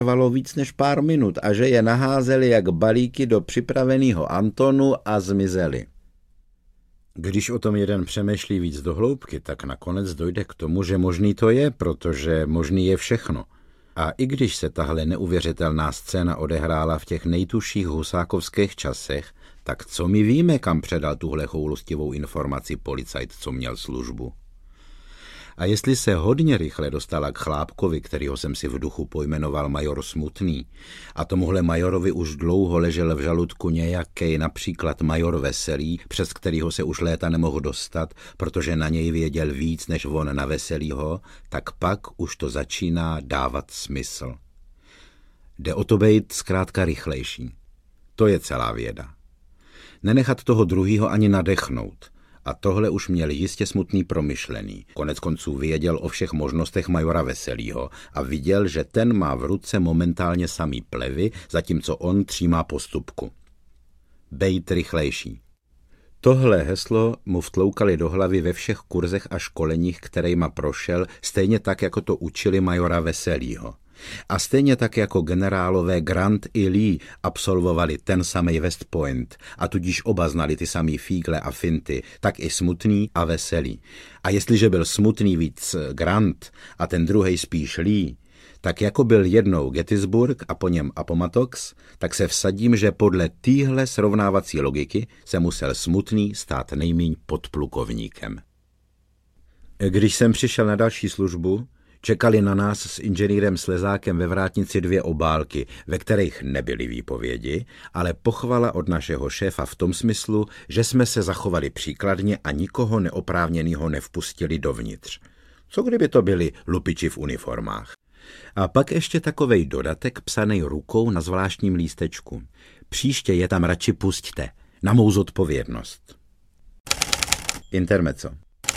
trvalo víc než pár minut a že je naházeli jak balíky do připraveného Antonu a zmizeli. Když o tom jeden přemýšlí víc do hloubky, tak nakonec dojde k tomu, že možný to je, protože možný je všechno. A i když se tahle neuvěřitelná scéna odehrála v těch nejtuších husákovských časech, tak co my víme, kam předal tuhle choulostivou informaci policajt, co měl službu? A jestli se hodně rychle dostala k chlápkovi, kterýho jsem si v duchu pojmenoval major Smutný, a tomuhle majorovi už dlouho ležel v žaludku nějaký například major Veselý, přes kterýho se už léta nemohl dostat, protože na něj věděl víc než on na Veselýho, tak pak už to začíná dávat smysl. Jde o to být zkrátka rychlejší. To je celá věda. Nenechat toho druhýho ani nadechnout. A tohle už měl jistě Smutný promyšlený. Koneckonců věděl o všech možnostech majora Veselýho a viděl, že ten má v ruce momentálně samý plevy, zatímco on třímá postupku. Bejt rychlejší. Tohle heslo mu vtloukali do hlavy ve všech kurzech a školeních, kterejma prošel, stejně tak, jako to učili majora Veselýho. A stejně tak jako generálové Grant i Lee absolvovali ten samej West Point a tudíž oba znali ty samý fígle a finty, tak i Smutný a Veselý. A jestliže byl Smutný víc Grant a ten druhej spíš Lee, tak jako byl jednou Gettysburg a po něm Appomattox, tak se vsadím, že podle téhle srovnávací logiky se musel Smutný stát nejmíň podplukovníkem. Když jsem přišel na další službu, čekali na nás s inženýrem Slezákem ve vrátnici 2 obálky, ve kterých nebyly výpovědi, ale pochvala od našeho šéfa v tom smyslu, že jsme se zachovali příkladně a nikoho neoprávněného nevpustili dovnitř. Co kdyby to byli lupiči v uniformách? A pak ještě takovej dodatek psanej rukou na zvláštním lístečku. Příště je tam radši pusťte, na mou zodpovědnost. Intermezzo.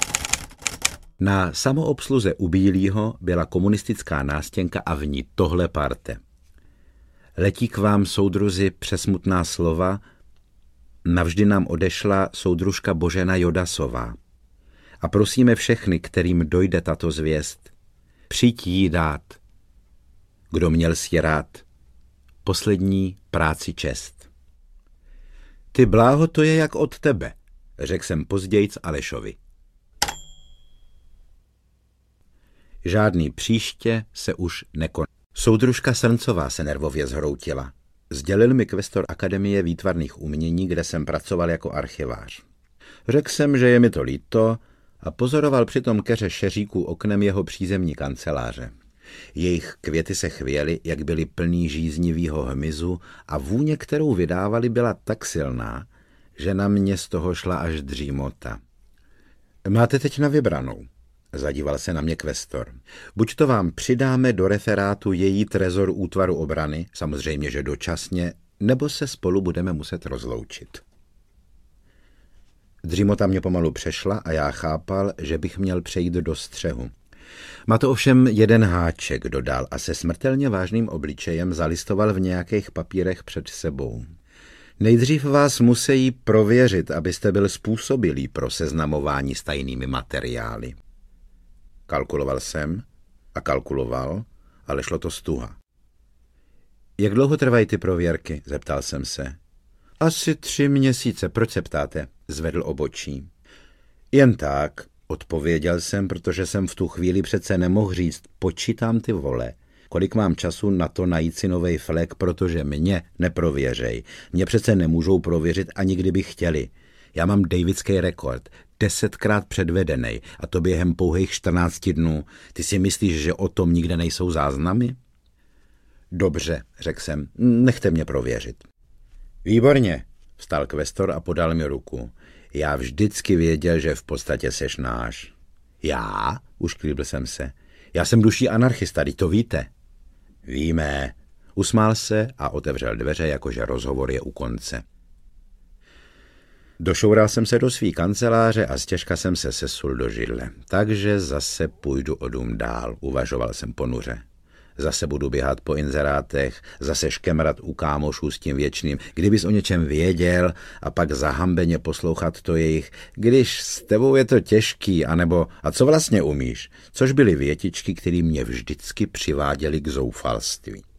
Na samoobsluze u Bílýho byla komunistická nástěnka a v ní tohle parte. Letí k vám, soudruzi, přesmutná slova, navždy nám odešla soudružka Božena Jodasová. A prosíme všechny, kterým dojde tato zvěst, přijď jí dát. Kdo měl si rád, poslední práci čest. Ty bláho, to je jak od tebe, řekl jsem pozdějc Alešovi. Žádný příště se už nekoná. Soudružka Srncová se nervově zhroutila. Sdělil mi kvestor Akademie výtvarných umění, kde jsem pracoval jako archivář. Řekl jsem, že je mi to líto a pozoroval přitom keře šeříků oknem jeho přízemní kanceláře. Jejich květy se chvěly, jak byly plný žíznivýho hmyzu a vůně, kterou vydávali, byla tak silná, že na mě z toho šla až dřímota. Máte teď na vybranou. Zadíval se na mě kvestor. Buď to vám přidáme do referátu její trezor útvaru obrany, samozřejmě, že dočasně, nebo se spolu budeme muset rozloučit. Dřímota mě pomalu přešla a já chápal, že bych měl přejít do střehu. Má to ovšem jeden háček, dodal a se smrtelně vážným obličejem zalistoval v nějakých papírech před sebou. Nejdřív vás musí prověřit, abyste byl způsobilý pro seznamování s tajnými materiály. Kalkuloval jsem a kalkuloval, ale šlo to stuha. Jak dlouho trvají ty prověrky? Zeptal jsem se. Asi 3 měsíce, proč se ptáte? Zvedl obočí. Jen tak, odpověděl jsem, protože jsem v tu chvíli přece nemohl říct, počítám ty vole, kolik mám času na to najít si novej flek, protože mě neprověřej. Mě přece nemůžou prověřit, ani kdyby chtěli. Já mám davidský rekord, 10krát předvedenej, a to během pouhých 14 dnů. Ty si myslíš, že o tom nikde nejsou záznamy? Dobře, řekl jsem, nechte mě prověřit. Výborně, vstal kvestor a podal mi ruku. Já vždycky věděl, že v podstatě seš náš. Já? Ušklíbil jsem se. Já jsem duší anarchista, teď to víte. Víme. Usmál se a otevřel dveře, jakože rozhovor je u konce. Došoural jsem se do svý kanceláře a stěžka jsem se sesul do židle. Takže zase půjdu o dům dál, uvažoval jsem ponuře. Zase budu běhat po inzerátech, zase škemrat u kámošů s tím věčným, kdybys o něčem věděl a pak zahambeně poslouchat to jejich, když s tebou je to těžký, anebo a co vlastně umíš, což byly větičky, které mě vždycky přiváděly k zoufalství.